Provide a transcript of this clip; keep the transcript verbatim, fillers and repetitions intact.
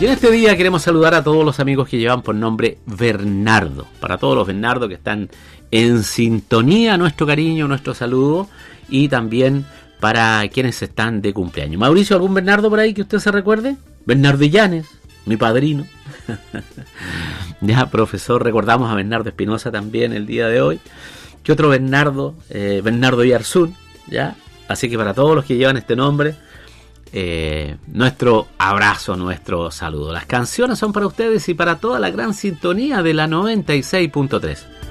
Y en este día queremos saludar a todos los amigos que llevan por nombre Bernardo. Para todos los Bernardo que están en sintonía, nuestro cariño, nuestro saludo. Y también para quienes están de cumpleaños. Mauricio, ¿algún Bernardo por ahí que usted se recuerde? Bernardo Illanes, mi padrino. Ya, profesor, recordamos a Bernardo Espinosa también el día de hoy. ¿Qué otro Bernardo? Eh, Bernardo Yarzún, ¿ya? Así que para todos los que llevan este nombre, eh, nuestro abrazo, nuestro saludo. Las canciones son para ustedes y para toda la gran sintonía de la noventa y seis punto tres.